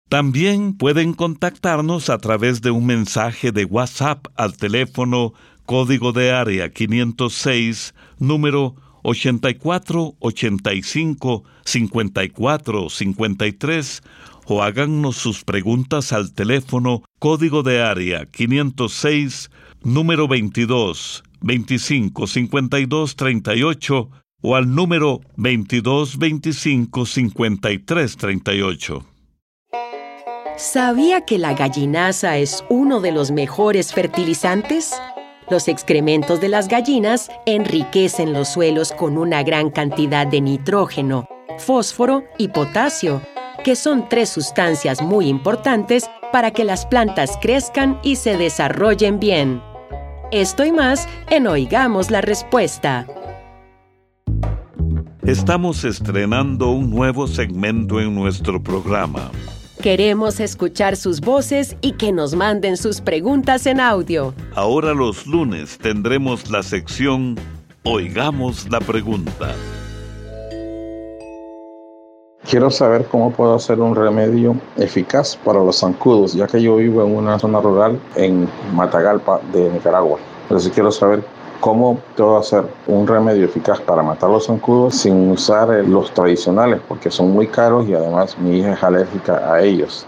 También pueden contactarnos a través de un mensaje de WhatsApp al teléfono código de área 506, número 8485-5453, o háganos sus preguntas al teléfono código de área 506, número 22 25 52 38, o al número 22 25 53 38. ¿Sabía que la gallinaza es uno de los mejores fertilizantes? Los excrementos de las gallinas enriquecen los suelos con una gran cantidad de nitrógeno, fósforo y potasio, que son 3 sustancias muy importantes para que las plantas crezcan y se desarrollen bien. Esto y más en Oigamos la Respuesta. Estamos estrenando un nuevo segmento en nuestro programa. Queremos escuchar sus voces y que nos manden sus preguntas en audio. Ahora los lunes tendremos la sección Oigamos la Pregunta. Quiero saber cómo puedo hacer un remedio eficaz para los zancudos, ya que yo vivo en una zona rural en Matagalpa de Nicaragua. Entonces quiero saber cómo puedo hacer un remedio eficaz para matar los zancudos sin usar los tradicionales, porque son muy caros y además mi hija es alérgica a ellos.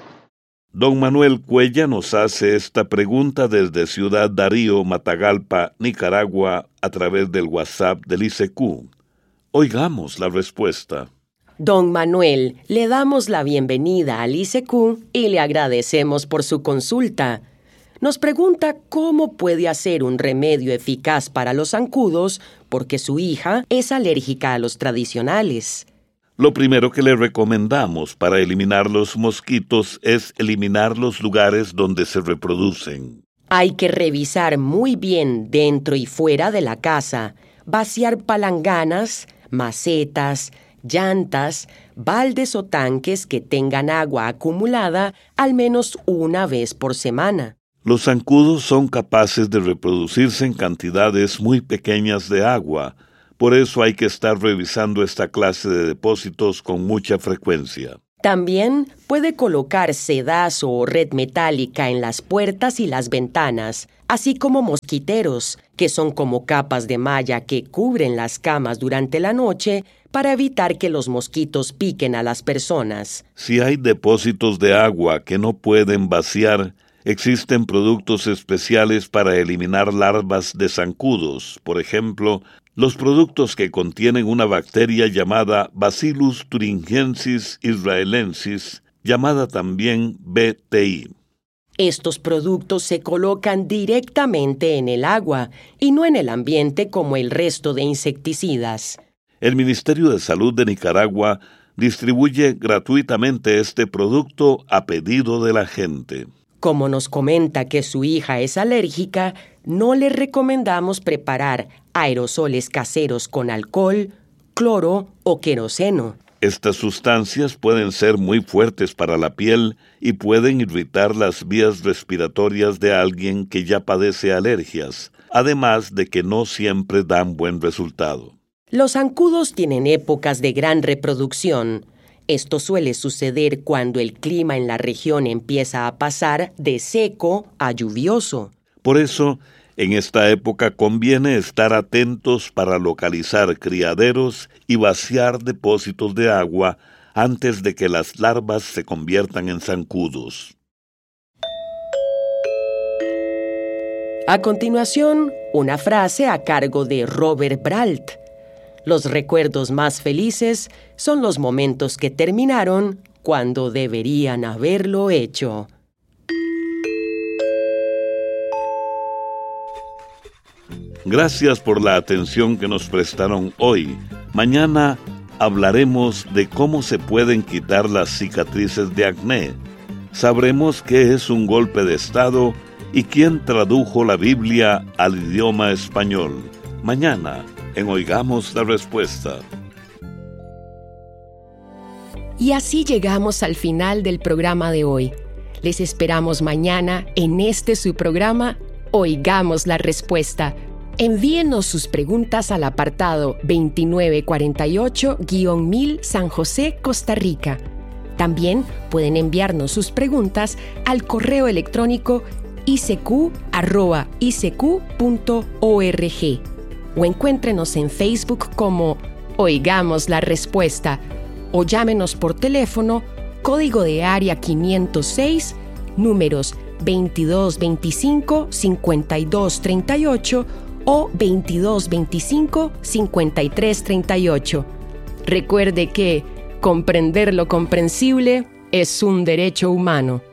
Don Manuel Cuella nos hace esta pregunta desde Ciudad Darío, Matagalpa, Nicaragua, a través del WhatsApp del ICQ. Oigamos la respuesta. Don Manuel, le damos la bienvenida al ICQ y le agradecemos por su consulta. Nos pregunta cómo puede hacer un remedio eficaz para los zancudos porque su hija es alérgica a los tradicionales. Lo primero que le recomendamos para eliminar los mosquitos es eliminar los lugares donde se reproducen. Hay que revisar muy bien dentro y fuera de la casa, vaciar palanganas, macetas, llantas, baldes o tanques que tengan agua acumulada al menos una vez por semana. Los zancudos son capaces de reproducirse en cantidades muy pequeñas de agua, por eso hay que estar revisando esta clase de depósitos con mucha frecuencia. También puede colocar sedazo o red metálica en las puertas y las ventanas, así como mosquiteros, que son como capas de malla que cubren las camas durante la noche para evitar que los mosquitos piquen a las personas. Si hay depósitos de agua que no pueden vaciar, existen productos especiales para eliminar larvas de zancudos. Por ejemplo, los productos que contienen una bacteria llamada Bacillus thuringiensis israelensis, llamada también BTI. Estos productos se colocan directamente en el agua y no en el ambiente como el resto de insecticidas. El Ministerio de Salud de Nicaragua distribuye gratuitamente este producto a pedido de la gente. Como nos comenta que su hija es alérgica, no le recomendamos preparar aerosoles caseros con alcohol, cloro o queroseno. Estas sustancias pueden ser muy fuertes para la piel y pueden irritar las vías respiratorias de alguien que ya padece alergias, además de que no siempre dan buen resultado. Los zancudos tienen épocas de gran reproducción. Esto suele suceder cuando el clima en la región empieza a pasar de seco a lluvioso. Por eso, en esta época conviene estar atentos para localizar criaderos y vaciar depósitos de agua antes de que las larvas se conviertan en zancudos. A continuación, una frase a cargo de Robert Brault. Los recuerdos más felices son los momentos que terminaron cuando deberían haberlo hecho. Gracias por la atención que nos prestaron hoy. Mañana hablaremos de cómo se pueden quitar las cicatrices de acné. Sabremos qué es un golpe de estado y quién tradujo la Biblia al idioma español. Mañana, en Oigamos la Respuesta. Y así llegamos al final del programa de hoy. Les esperamos mañana en su programa Oigamos la Respuesta. Envíenos sus preguntas al apartado 2948-1000 San José, Costa Rica. También pueden enviarnos sus preguntas al correo electrónico icq@icq.org o encuéntrenos en Facebook como Oigamos la Respuesta o llámenos por teléfono, código de área 506, números 2225-5238 o 2225-5338. Recuerde que comprender lo comprensible es un derecho humano.